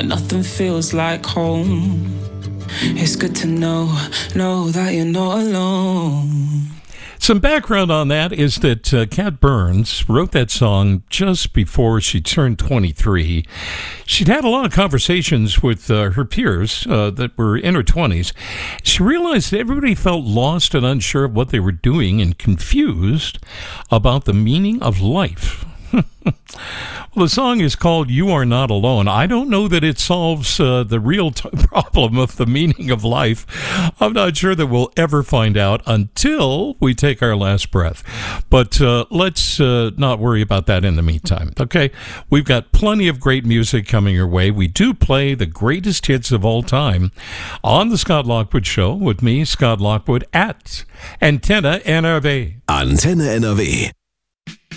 when nothing feels like home. It's good to know that you're not alone. Some background on that is that Cat Burns wrote that song just before she turned 23. She'd had a lot of conversations with her peers that were in her 20s. She realized that everybody felt lost and unsure of what they were doing and confused about the meaning of life. Well, the song is called You Are Not Alone. I don't know that it solves the real problem of the meaning of life. I'm not sure that we'll ever find out until we take our last breath. But let's not worry about that in the meantime, okay? We've got plenty of great music coming your way. We do play the greatest hits of all time on The Scott Lockwood Show with me, Scott Lockwood, at Antenne NRW. Antenne NRW.